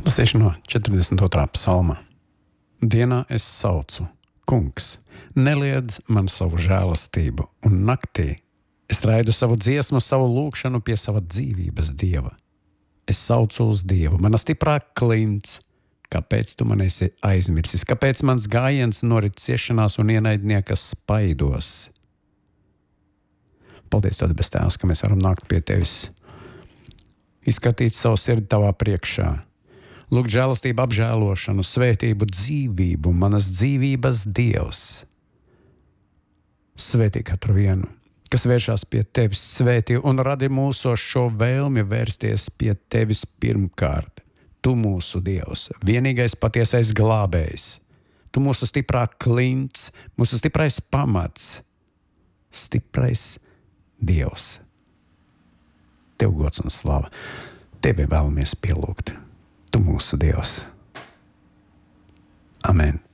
Lasīšu no 42. psalma. Dienā es saucu, Kungs, neliedz man savu žēlastību, un naktī es raidu savu dziesmu, savu lūgšanu pie sava dzīvības Dieva. Es saucu uz Dievu, mana stiprā klints. Kāpēc tu man esi aizmirsis? Kāpēc mans gājiens norit ciešanās un ienaidnieka spaidos? Paldies, Tev, debes Tēvs, ka mēs varam nākt pie Tevis, izskatīt savu sirdi Tavā priekšā, lūgt žēlastību, apžēlošanu, svētību, dzīvību, manas dzīvības Dievs. Svētī katru vienu, kas vēršās pie Tevis, svētī un radi mūsos šo vēlmi vērsties pie Tevis pirmkārt. Tu mūsu Dievs, vienīgais patiesais glābējs. Tu mūsu stiprā klints, mūsu stiprais pamats, stiprais Dievs. Tev gods un slava. Tevi vēlamies pielūgt. Tu mūsu Dievs. Amen.